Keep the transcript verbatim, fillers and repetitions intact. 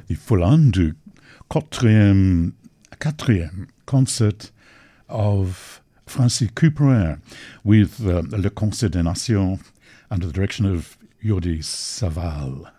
the Foulon du quatrième, quatrième concert of Francis Couperin with uh, Le Concert des Nations under the direction of Jordi Savall.